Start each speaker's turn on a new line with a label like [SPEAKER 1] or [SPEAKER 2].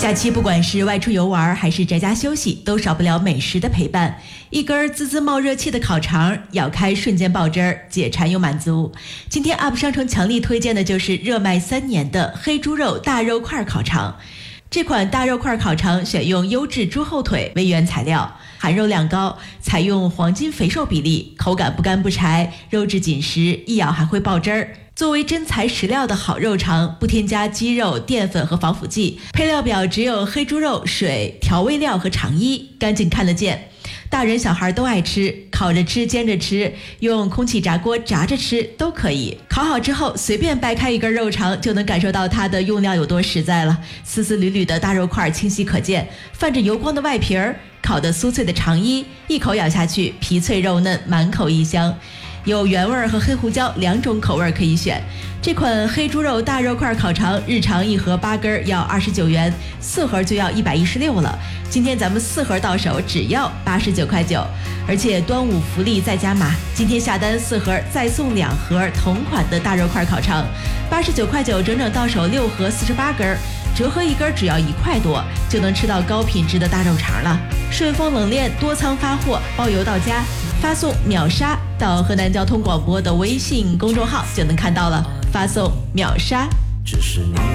[SPEAKER 1] 假期不管是外出游玩还是宅家休息，都少不了美食的陪伴。一根滋滋冒热气的烤肠，咬开瞬间爆汁儿，解馋又满足。今天 UP 商城强力推荐的就是热卖3年的黑猪肉大肉块烤肠。这款大肉块烤肠选用优质猪后腿为原材料，含肉量高，采用黄金肥瘦比例，口感不干不柴，肉质紧实，一咬还会爆汁儿。作为真材实料的好肉肠，不添加鸡肉、淀粉和防腐剂，配料表只有黑猪肉、水、调味料和肠衣，干净看得见。大人小孩都爱吃，烤着吃、煎着吃，用空气炸锅炸着吃都可以。烤好之后，随便掰开一根肉肠，就能感受到它的用料有多实在了。丝丝缕缕的大肉块清晰可见，泛着油光的外皮儿，烤得酥脆的肠衣，一口咬下去，皮脆肉嫩，满口异香。有原味和黑胡椒2种口味可以选。这款黑猪肉大肉块烤肠，日常1盒8根要29元，4盒就要116了。今天咱们4盒到手只要89块9，而且端午福利再加码，今天下单4盒再送2盒同款的大肉块烤肠，89块9整整到手6盒48根，折合1根只要1块多，就能吃到高品质的大肉肠了。顺丰冷链多仓发货，包邮到家，发送秒杀到河南交通广播的微信公众号就能看到了，发送秒杀。